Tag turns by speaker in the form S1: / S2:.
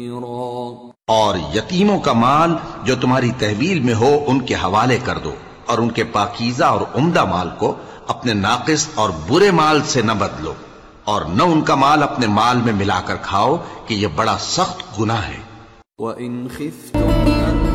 S1: और यतीमों का माल जो तुम्हारी तहवील में हो उनके हवाले कर दो, और उनके पाकीज़ा और उम्दा माल को अपने नाकिस और बुरे माल से न बदलो, और न उनका माल अपने माल में मिलाकर खाओ कि यह बड़ा सख्त गुनाह है।